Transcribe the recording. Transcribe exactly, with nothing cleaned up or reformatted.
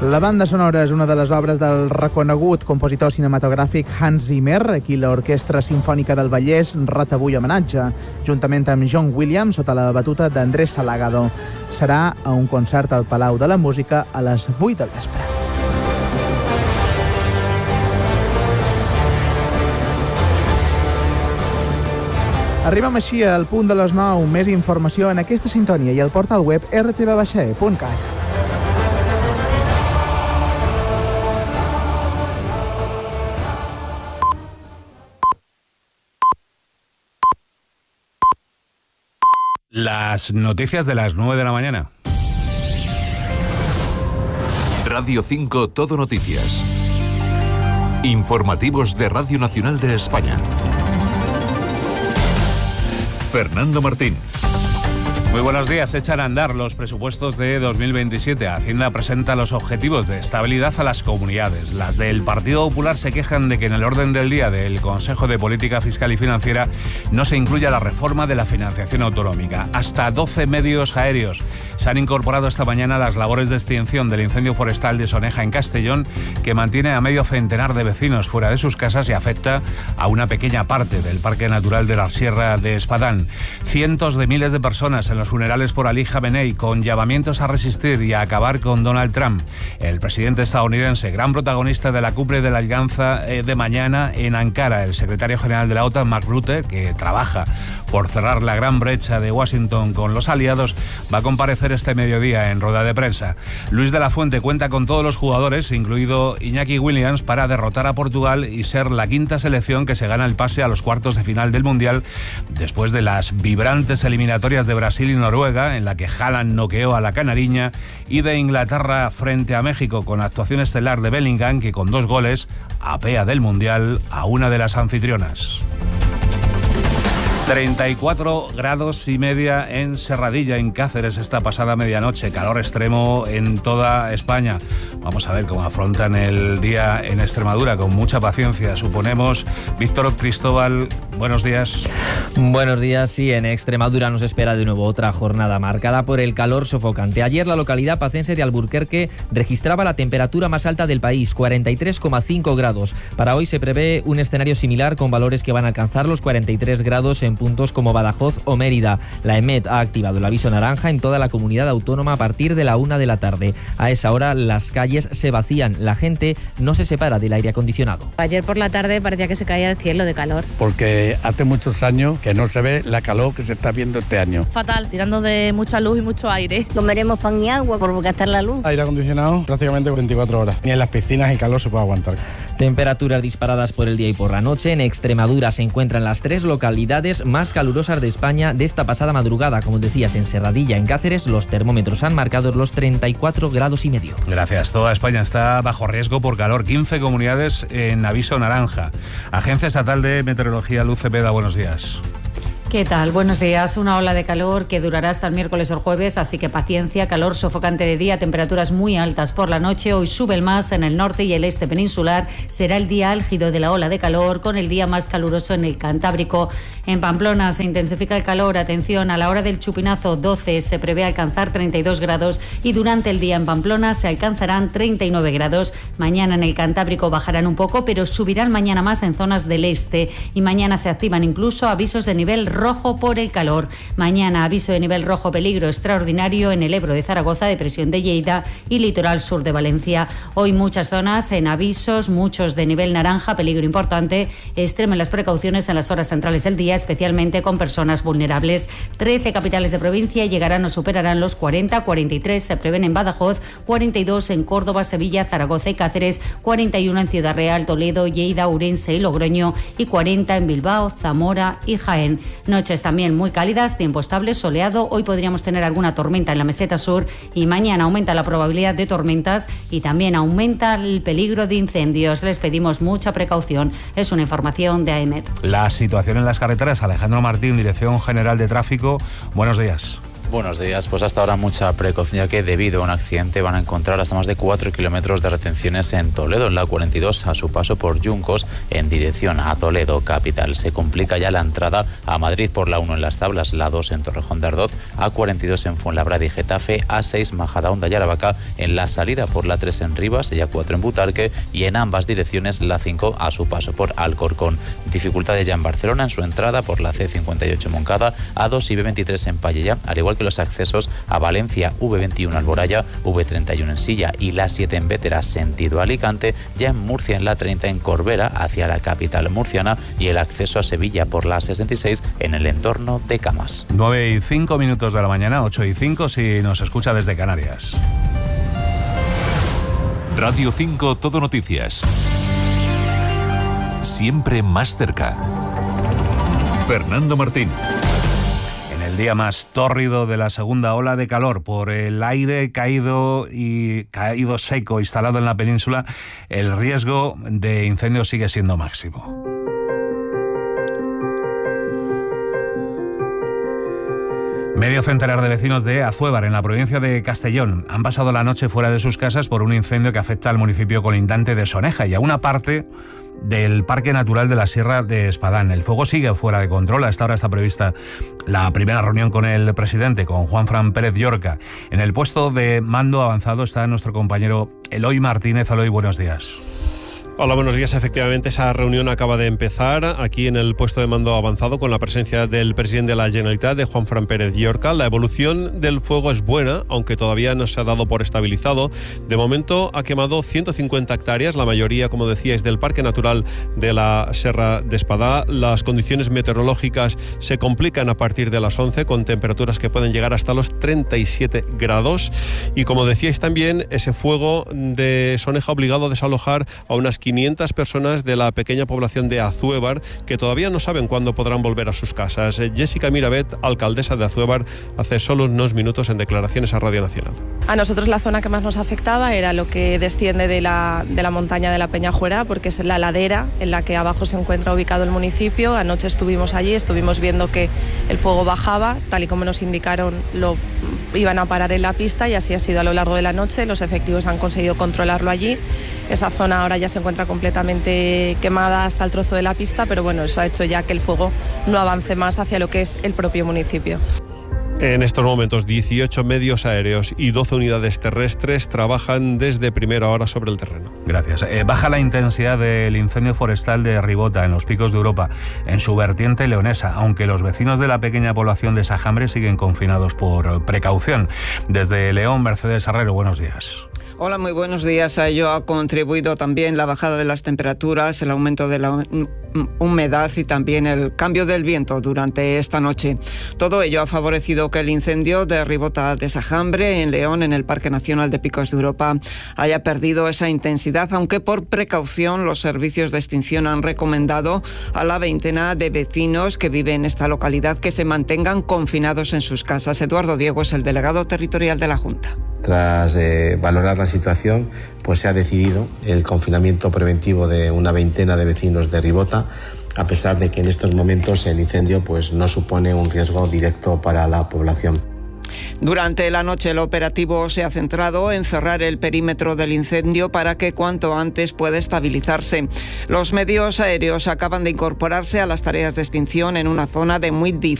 La banda sonora és una de les obres del reconegut compositor cinematogràfic Hans Zimmer, a qui l'Orquestra Simfònica del Vallès ret avui homenatge, juntament amb John Williams, sota la batuta d'Andrés Salgado. Serà a un concert al Palau de la Música a les vuit del vespre. Arribem així al punt de les nou. Més informació en aquesta sintonia i al portal web r t v baix e punt cat. Las noticias de las nueve de la mañana. Radio cinco Todo Noticias. Informativos de Radio Nacional de España. Fernando Martín. Muy buenos días. Echan a andar los presupuestos de dos mil veintisiete. Hacienda presenta los objetivos de estabilidad a las comunidades. Las del Partido Popular se quejan de que en el orden del día del Consejo de Política Fiscal y Financiera no se incluya la reforma de la financiación autonómica. Hasta doce medios aéreos se han incorporado esta mañana a las labores de extinción del incendio forestal de Soneja en Castellón, que mantiene a medio centenar de vecinos fuera de sus casas y afecta a una pequeña parte del Parque Natural de la Sierra de Espadán. Cientos de miles de personas en los funerales por Ali Khamenei, con llamamientos a resistir y a acabar con Donald Trump. El presidente estadounidense, gran protagonista de la cumbre de la Alianza de mañana en Ankara. El secretario general de la OTAN, Mark Rutte, que trabaja por cerrar la gran brecha de Washington con los aliados, va a comparecer este mediodía en rueda de prensa. Luis de la Fuente cuenta con todos los jugadores, incluido Iñaki Williams, para derrotar a Portugal y ser la quinta selección que se gana el pase a los cuartos de final del Mundial, después de las vibrantes eliminatorias de Brasil y Noruega, en la que Haaland noqueó a la canariña, y de Inglaterra frente a México, con actuación estelar de Bellingham, que con dos goles apea del Mundial a una de las anfitrionas. treinta y cuatro grados y media en Serradilla, en Cáceres, esta pasada medianoche. Calor extremo en toda España. Vamos a ver cómo afrontan el día en Extremadura, con mucha paciencia, suponemos. Víctor Cristóbal, buenos días. Buenos días. Sí, en Extremadura nos espera de nuevo otra jornada marcada por el calor sofocante. Ayer la localidad pacense de Alburquerque registraba la temperatura más alta del país, cuarenta y tres coma cinco grados. Para hoy se prevé un escenario similar, con valores que van a alcanzar los cuarenta y tres grados en puntos como Badajoz o Mérida. La EMET ha activado el aviso naranja en toda la comunidad autónoma a partir de la una de la tarde. A esa hora las calles se vacían, la gente no se separa del aire acondicionado. Ayer por la tarde parecía que se caía el cielo de calor. Porque hace muchos años que no se ve la calor que se está viendo este año. Fatal, tirando de mucha luz y mucho aire. Comeremos pan y agua por gastar la luz. Aire acondicionado prácticamente veinticuatro horas. Ni en las piscinas el calor se puede aguantar. Temperaturas disparadas por el día y por la noche. En Extremadura se encuentran las tres localidades más calurosas de España de esta pasada madrugada. Como decías, en Serradilla, en Cáceres, los termómetros han marcado los treinta y cuatro grados y medio. Gracias. Toda España está bajo riesgo por calor. quince comunidades en aviso naranja. Agencia Estatal de Meteorología, Luz Cepeda, buenos días. ¿Qué tal? Buenos días. Una ola de calor que durará hasta el miércoles o el jueves, así que paciencia. Calor sofocante de día, temperaturas muy altas por la noche. Hoy sube el más en el norte y el este peninsular. Será el día álgido de la ola de calor, con el día más caluroso en el Cantábrico. En Pamplona se intensifica el calor. Atención, a la hora del chupinazo doce se prevé alcanzar treinta y dos grados y durante el día en Pamplona se alcanzarán treinta y nueve grados. Mañana en el Cantábrico bajarán un poco, pero subirán mañana más en zonas del este, y mañana se activan incluso avisos de nivel rojo por el calor. Mañana aviso de nivel rojo peligro extraordinario en el Ebro de Zaragoza, depresión de Lleida y litoral sur de Valencia. Hoy muchas zonas en avisos, muchos de nivel naranja, peligro importante. Extremen las precauciones en las horas centrales del día, especialmente con personas vulnerables. trece capitales de provincia llegarán o superarán los cuarenta, cuarenta y tres se prevén en Badajoz, cuarenta y dos en Córdoba, Sevilla, Zaragoza y Cáceres, cuarenta y uno en Ciudad Real, Toledo, Lleida, Ourense y Logroño y cuarenta en Bilbao, Zamora y Jaén. Noches también muy cálidas, tiempo estable, soleado. Hoy podríamos tener alguna tormenta en la meseta sur y mañana aumenta la probabilidad de tormentas y también aumenta el peligro de incendios. Les pedimos mucha precaución. Es una información de A E M E T. La situación en las carreteras. Alejandro Martín, Dirección General de Tráfico. Buenos días. Buenos días. Pues hasta ahora mucha precaución, ya que debido a un accidente van a encontrar hasta más de cuatro kilómetros de retenciones en Toledo, en la cuarenta y dos, a su paso por Yuncos, en dirección a Toledo capital. Se complica ya la entrada a Madrid por la uno en Las Tablas, la dos en Torrejón de Ardoz, A cuarenta y dos en Fuenlabrada y Getafe, A seis Majadahonda y Aravaca en la salida por la tres en Rivas y A cuatro en Butarque, y en ambas direcciones la cinco a su paso por Alcorcón. Dificultades ya en Barcelona en su entrada por la C cincuenta y ocho Moncada, A dos y B veintitrés en Pallella, al igual que los accesos a Valencia, V veintiuno Alboraya, V treinta y uno en Silla y la siete en Bétera sentido Alicante, ya en Murcia en la treinta en Corbera hacia la capital murciana, y el acceso a Sevilla por la sesenta y seis en el entorno de Camas. nueve y cinco minutos de la mañana, ocho y cinco si nos escucha desde Canarias. Radio cinco Todo Noticias. Siempre más cerca. Fernando Martín. El día más tórrido de la segunda ola de calor, por el aire caído y caído seco instalado en la península, el riesgo de incendio sigue siendo máximo. Medio centenar de vecinos de Azuévar, en la provincia de Castellón, han pasado la noche fuera de sus casas por un incendio que afecta al municipio colindante de Soneja y a una parte del Parque Natural de la Sierra de Espadán. El fuego sigue fuera de control. A esta hora está prevista la primera reunión con el presidente, con Juanfran Pérez Llorca. En el puesto de mando avanzado está nuestro compañero Eloy Martínez. Eloy, buenos días. Hola, buenos días. Efectivamente, esa reunión acaba de empezar aquí en el puesto de mando avanzado con la presencia del presidente de la Generalitat, de Juanfran Pérez Llorca. La evolución del fuego es buena, aunque todavía no se ha dado por estabilizado. De momento ha quemado ciento cincuenta hectáreas, la mayoría, como decíais, del Parque Natural de la Sierra de Espadá. Las condiciones meteorológicas se complican a partir de las once, con temperaturas que pueden llegar hasta los treinta y siete grados. Y como decíais también, ese fuego de Soneja ha obligado a desalojar a unas quinientas personas de la pequeña población de Azuévar, que todavía no saben cuándo podrán volver a sus casas. Jessica Mirabet, alcaldesa de Azuévar, hace solo unos minutos en declaraciones a Radio Nacional. A nosotros la zona que más nos afectaba era lo que desciende de la, de la montaña de la Peñajuera, porque es la ladera en la que abajo se encuentra ubicado el municipio. Anoche estuvimos allí, estuvimos viendo que el fuego bajaba, tal y como nos indicaron, lo iban a parar en la pista, y así ha sido a lo largo de la noche. Los efectivos han conseguido controlarlo allí. Esa zona ahora ya se encuentra completamente quemada hasta el trozo de la pista, pero bueno, eso ha hecho ya que el fuego no avance más hacia lo que es el propio municipio. En estos momentos, dieciocho medios aéreos y doce unidades terrestres trabajan desde primera hora sobre el terreno. Gracias. Eh, baja la intensidad del incendio forestal de Ribota, en los Picos de Europa, en su vertiente leonesa, aunque los vecinos de la pequeña población de Sajambre siguen confinados por precaución. Desde León, Mercedes Herrero, buenos días. Hola, muy buenos días. A ello ha contribuido también la bajada de las temperaturas, el aumento de la humedad y también el cambio del viento durante esta noche. Todo ello ha favorecido que el incendio de Ribota de Sajambre, en León, en el Parque Nacional de Picos de Europa, haya perdido esa intensidad, aunque por precaución los servicios de extinción han recomendado a la veintena de vecinos que viven en esta localidad que se mantengan confinados en sus casas. Eduardo Diego es el delegado territorial de la Junta. Tras eh, valorar la situación, pues se ha decidido el confinamiento preventivo de una veintena de vecinos de Ribota, a pesar de que en estos momentos el incendio pues no supone un riesgo directo para la población. Durante la noche el operativo se ha centrado en cerrar el perímetro del incendio para que cuanto antes pueda estabilizarse. Los medios aéreos acaban de incorporarse a las tareas de extinción en una zona de muy difícil